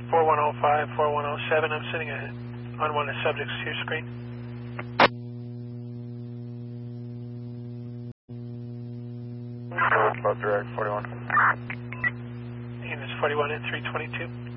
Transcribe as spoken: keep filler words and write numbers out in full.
four one zero five, four one zero seven. I'm sending a, on one of the subjects to your screen. Club direct forty-one. Units forty-one and three twenty-two.